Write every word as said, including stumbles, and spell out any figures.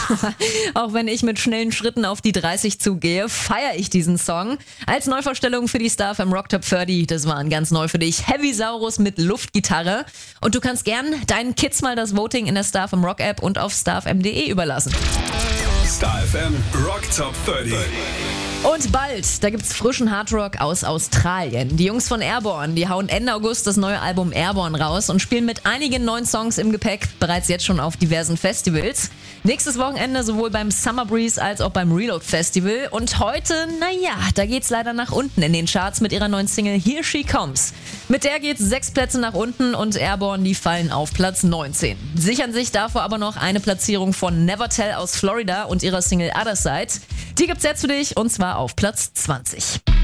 Auch wenn ich mit schnellen Schritten auf die dreißig zugehe, feiere ich diesen Song. Als Neuvorstellung für die Star F M Rock Top dreißig, das waren ganz neu für dich, Heavy Saurus mit Luftgitarre. Und du kannst gern deinen Kids mal das Voting in der Star F M Rock App und auf star f m punkt d e überlassen. Star F M Rock Top dreißig. Und bald, da gibt's frischen Hardrock aus Australien. Die Jungs von Airborne, die hauen Ende August das neue Album Airborne raus und spielen mit einigen neuen Songs im Gepäck bereits jetzt schon auf diversen Festivals. Nächstes Wochenende sowohl beim Summer Breeze als auch beim Reload Festival. Und heute, naja, da geht's leider nach unten in den Charts mit ihrer neuen Single Here She Comes. Mit der geht's sechs Plätze nach unten und Airborne, die fallen auf Platz neunzehn. Sichern sich davor aber noch eine Platzierung von Nevertell aus Florida und ihrer Single Other Side. Die gibt's jetzt für dich und zwar auf Platz zwanzig.